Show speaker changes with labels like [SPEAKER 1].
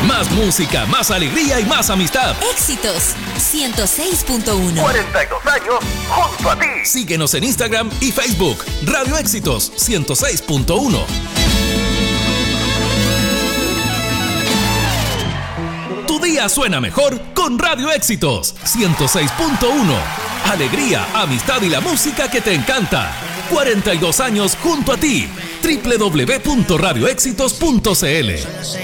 [SPEAKER 1] Más música, más alegría y más amistad.
[SPEAKER 2] Éxitos 106.1.
[SPEAKER 3] 42 años junto a ti.
[SPEAKER 1] Síguenos en Instagram y Facebook. Radio Éxitos 106.1. Tu día suena mejor con Radio Éxitos 106.1. Alegría, amistad y la música que te encanta. 42 años junto a ti. www.radioéxitos.cl